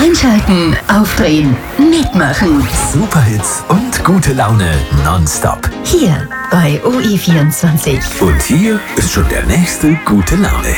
Einschalten, aufdrehen, mitmachen. Superhits und gute Laune nonstop. Hier bei OE24. Und hier ist schon der nächste gute Laune.